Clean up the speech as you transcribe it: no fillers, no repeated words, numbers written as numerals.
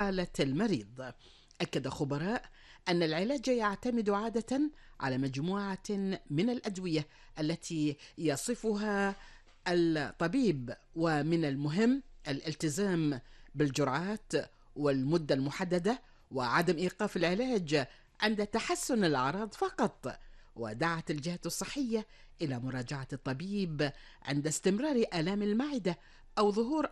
حالة المريض. أكد خبراء أن العلاج يعتمد عادة على مجموعة من الأدوية التي يصفها الطبيب، ومن المهم الالتزام بالجرعات والمدة المحددة وعدم إيقاف العلاج عند تحسن الأعراض فقط. ودعت الجهة الصحية إلى مراجعة الطبيب عند استمرار آلام المعدة أو ظهور